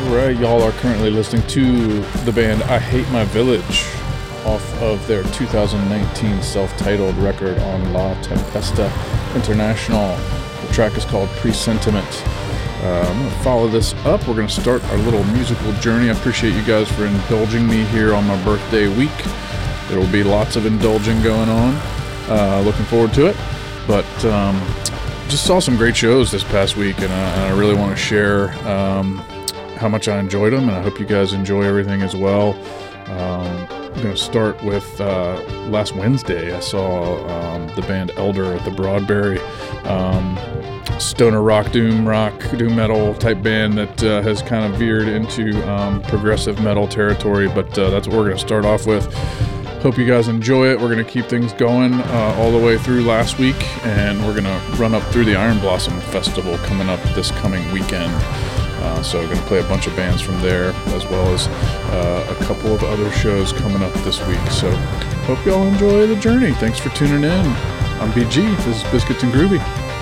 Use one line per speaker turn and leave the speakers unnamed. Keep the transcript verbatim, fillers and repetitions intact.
Right, y'all are currently listening to the band I Hate My Village off of their two thousand nineteen self-titled record on La Tempesta International. The track is called Presentiment. Uh, I'm going to follow this up. We're going to start our little musical journey. I appreciate you guys for indulging me here on my birthday week. There will be lots of indulging going on. Uh, looking forward to it. But um, just saw some great shows this past week, and, uh, and I really want to share um, how much I enjoyed them, and I hope you guys enjoy everything as well. Um, I'm going to start with uh, last Wednesday. I saw um, the band Elder at the Broadberry. Um, stoner rock, doom rock, doom metal type band that uh, has kind of veered into um, progressive metal territory, but uh, that's what we're going to start off with. Hope you guys enjoy it. We're going to keep things going uh, all the way through last week, and we're going to run up through the Iron Blossom Festival coming up this coming weekend. Uh, so we're going to play a bunch of bands from there, as well as uh, a couple of other shows coming up this week. So hope y'all enjoy the journey. Thanks for tuning in. I'm B G. This is Biscuits and Groovy.